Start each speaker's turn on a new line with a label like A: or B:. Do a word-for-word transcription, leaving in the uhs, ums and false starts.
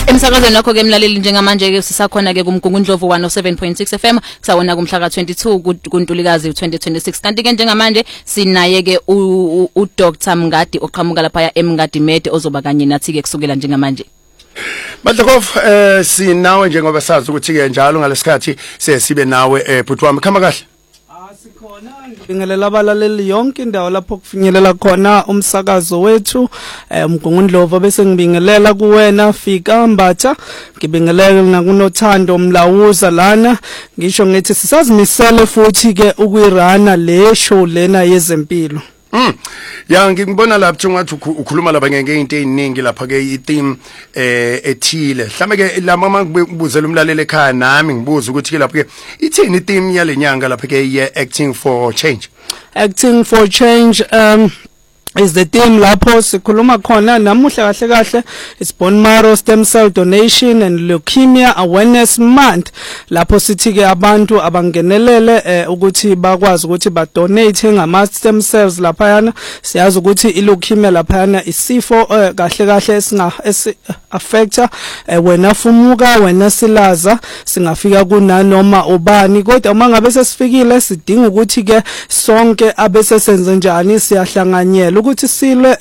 A: Emsakazweni wakho ke mlaleli njengamanje ke sisakhona ke kumgungundlovu one oh seven point six F M kusawona kumhla ka twenty-two kuNtulikazi twenty twenty-six kanti ke njengamanje sinaye ke u Doctor Mngadi oqhamuka lapha eMngadi Med ozoba kanye nathi ke kusukela njengamanje.
B: Madlokof eh sinawe njengoba sazi ukuthi ke njalo ngalesikhathi sesibe nawe eh bhuti wami khama kahle.
C: Sikhona ngibingelela abalaleli yonke indawo lapho kufinyelela khona umsakazo wethu umgungundlovu bese ngibingelela kuwena Fika Mbatha ngibingelela nakunothando Mlawuza lana ngisho ngithi sisazimisele futhi ke ukuyirana le show lena yezempilo.
B: Mm. Ya ngibona lapho ngathi ukhuluma lapha ngeke into eziningi lapha ke i-theme eh ethile. Mhlawumbe ke lama mangibuzela umlaleli ekhaya nami ngibuza ukuthi ke lapho ke ithini i-theme yalenyanga lapha ke ye acting for change.
C: Acting for change um is the theme lapho sikhuluma khona namuhla kahle kahle is bone marrow stem cell donation and leukemia awareness month lapho sithi ke abantu abangenelele ukuthi bakwazi ukuthi ba donate ngama stem cells lapha yana siyazi ukuthi i leukemia lapha yana isifo kahle kahle esinga affecta wena fumuka wena silaza singafika kunanoma ubani kodwa uma ngabe sesifikile sidinga ukuthi ke sonke abese senze njani siyahlanganyela ukuthi silwe